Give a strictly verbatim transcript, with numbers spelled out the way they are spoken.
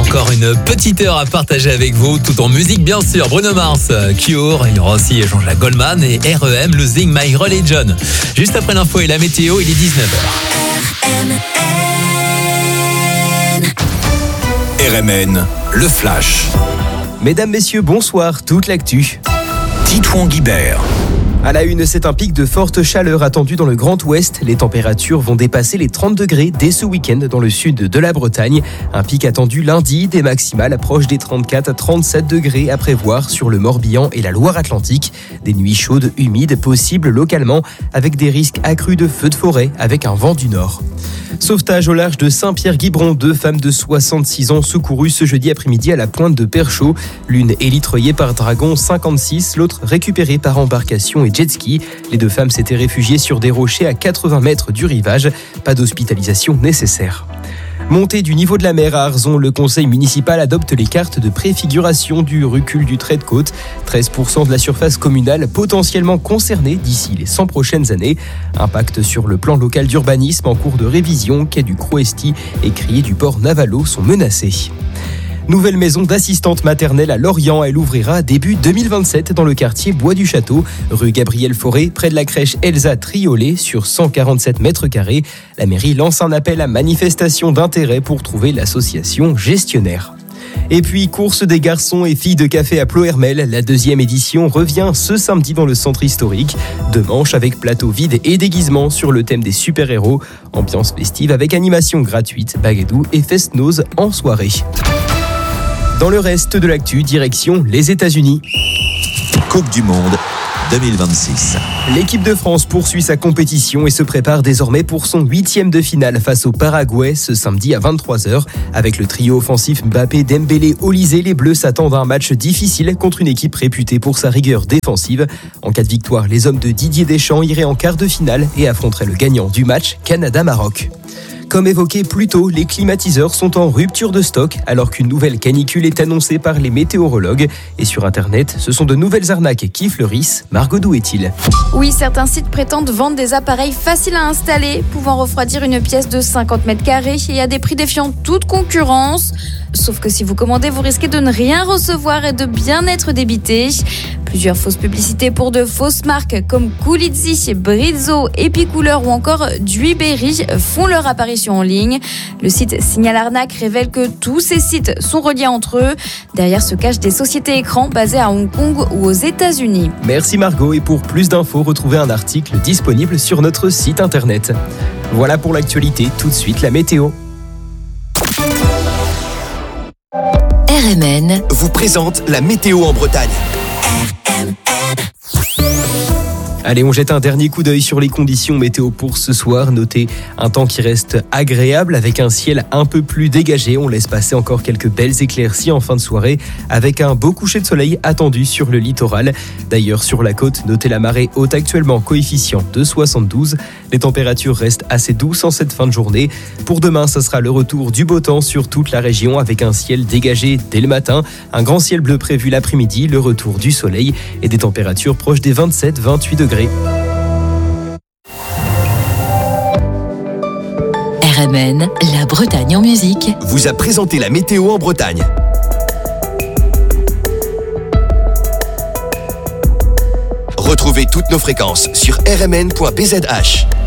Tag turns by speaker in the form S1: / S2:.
S1: Encore une petite heure à partager avec vous, tout en musique bien sûr. Bruno Mars, Cure, il y aura aussi Jean-Jacques Goldman et R E M, Losing My Religion. Juste après l'info et la météo, il est dix-neuf heures.
S2: R M N, le flash.
S3: Mesdames, messieurs, bonsoir, toute l'actu.
S2: Titouan Guibert.
S3: À la une, c'est un pic de forte chaleur attendu dans le Grand Ouest. Les températures vont dépasser les trente degrés dès ce week-end dans le sud de la Bretagne. Un pic attendu lundi, des maximales approchent des trente-quatre à trente-sept degrés à prévoir sur le Morbihan et la Loire-Atlantique. Des nuits chaudes, humides, possibles localement, avec des risques accrus de feux de forêt avec un vent du nord. Sauvetage au large de Saint-Pierre-Guibron. Deux femmes de soixante-six ans secourues ce jeudi après-midi à la pointe de Perchaud. L'une élitreillée par Dragon cinquante-six, l'autre récupérée par embarcation et jet ski. Les deux femmes s'étaient réfugiées sur des rochers à quatre-vingts mètres du rivage. Pas d'hospitalisation nécessaire. Montée du niveau de la mer à Arzon, le conseil municipal adopte les cartes de préfiguration du recul du trait de côte. treize pour cent de la surface communale potentiellement concernée d'ici les cent prochaines années. Impact sur le plan local d'urbanisme en cours de révision. Quai du Croesti et Crier du port Navalo sont menacés. Nouvelle maison d'assistante maternelle à Lorient. Elle ouvrira début deux mille vingt-sept dans le quartier Bois du Château, rue Gabriel Fauré, près de la crèche Elsa Triolet, sur cent quarante-sept mètres carrés. La mairie lance un appel à manifestation d'intérêt pour trouver l'association gestionnaire. Et puis, course des garçons et filles de café à Plohermel. La deuxième édition revient ce samedi dans le centre historique. Deux manches avec plateau vide et déguisement sur le thème des super-héros. Ambiance festive avec animation gratuite, baguedou et fest-noz en soirée. Dans le reste de l'actu, direction les États-Unis.
S2: Coupe du Monde deux mille vingt-six.
S3: L'équipe de France poursuit sa compétition et se prépare désormais pour son huitième de finale face au Paraguay ce samedi à vingt-trois heures. Avec le trio offensif Mbappé, Dembélé, Olysée, les Bleus s'attendent à un match difficile contre une équipe réputée pour sa rigueur défensive. En cas de victoire, les hommes de Didier Deschamps iraient en quart de finale et affronteraient le gagnant du match Canada-Maroc. Comme évoqué plus tôt, les climatiseurs sont en rupture de stock alors qu'une nouvelle canicule est annoncée par les météorologues. Et sur Internet, ce sont de nouvelles arnaques qui fleurissent. Margot, d'où est-il ?
S4: Oui, certains sites prétendent vendre des appareils faciles à installer, pouvant refroidir une pièce de cinquante mètres carrés et à des prix défiant toute concurrence. Sauf que si vous commandez, vous risquez de ne rien recevoir et de bien être débité. Plusieurs fausses publicités pour de fausses marques comme Coolizzi, Brizzo, Epicouleur ou encore Duiberry font leur apparition en ligne. Le site Signal Arnaque révèle que tous ces sites sont reliés entre eux. Derrière se cachent des sociétés écrans basées à Hong Kong ou aux États-Unis.
S3: Merci Margot, et pour plus d'infos, retrouvez un article disponible sur notre site internet. Voilà pour l'actualité, tout de suite la météo.
S5: R M N
S2: vous présente la météo en Bretagne.
S3: Allez, on jette un dernier coup d'œil sur les conditions météo pour ce soir. Notez un temps qui reste agréable avec un ciel un peu plus dégagé. On laisse passer encore quelques belles éclaircies en fin de soirée avec un beau coucher de soleil attendu sur le littoral. D'ailleurs, sur la côte, notez la marée haute actuellement, coefficient de soixante-douze. Les températures restent assez douces en cette fin de journée. Pour demain, ce sera le retour du beau temps sur toute la région avec un ciel dégagé dès le matin. Un grand ciel bleu prévu l'après-midi, le retour du soleil et des températures proches des vingt-sept à vingt-huit degrés.
S5: R M N, la Bretagne en musique,
S2: vous a présenté la météo en Bretagne. Retrouvez toutes nos fréquences sur r m n point b z h.